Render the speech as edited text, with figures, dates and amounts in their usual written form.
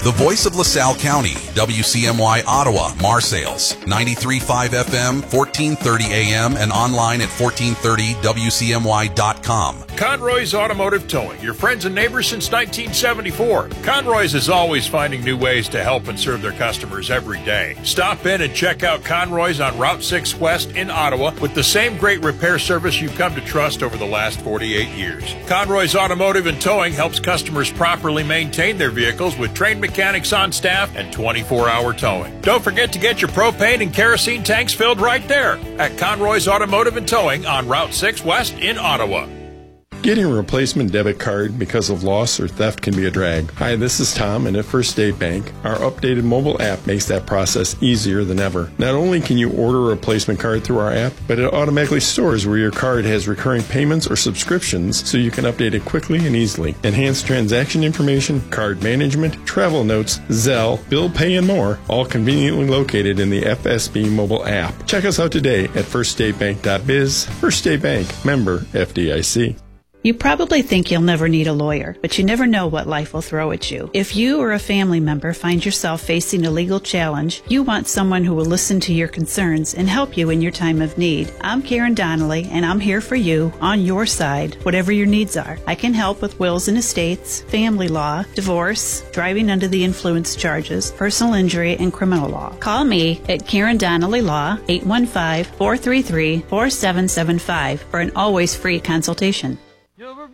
The voice of LaSalle County, WCMY Ottawa, Marseilles, 93.5 FM, 1430 AM, and online at 1430WCMY.com. Conroy's Automotive Towing, your friends and neighbors since 1974. Conroy's is always finding new ways to help and serve their customers every day. Stop in and check out Conroy's on Route 6 West in Ottawa with the same great repair service you've come to trust over the last 48 years. Conroy's Automotive and Towing helps customers properly maintain their vehicles with trained mechanics on staff and 24-hour towing. Don't forget to get your propane and kerosene tanks filled right there at Conroy's Automotive and Towing on Route 6 West in Ottawa. Getting a replacement debit card because of loss or theft can be a drag. Hi, this is Tom, and at First State Bank, our updated mobile app makes that process easier than ever. Not only can you order a replacement card through our app, but it automatically stores where your card has recurring payments or subscriptions so you can update it quickly and easily. Enhanced transaction information, card management, travel notes, Zelle, bill pay, and more, all conveniently located in the FSB mobile app. Check us out today at firststatebank.biz. First State Bank, member FDIC. You probably think you'll never need a lawyer, but you never know what life will throw at you. If you or a family member find yourself facing a legal challenge, you want someone who will listen to your concerns and help you in your time of need. I'm Karen Donnelly, and I'm here for you, on your side, whatever your needs are. I can help with wills and estates, family law, divorce, driving under the influence charges, personal injury, and criminal law. Call me at Karen Donnelly Law, 815-433-4775 for an always free consultation.